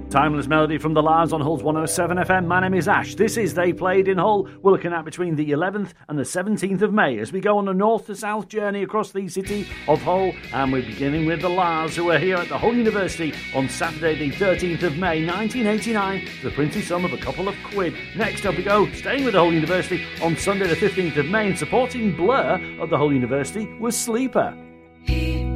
Timeless melody from the Lars on Hull's 107 FM. My name is Ash. This is They Played in Hull. We're looking at between the 11th and the 17th of May as we go on a north-to-south journey across the city of Hull. And we're beginning with the Lars, who are here at the Hull University on Saturday the 13th of May 1989 for the princely sum of a couple of quid. Next up we go, staying with the Hull University on Sunday the 15th of May and supporting Blur at the Hull University was Sleeper.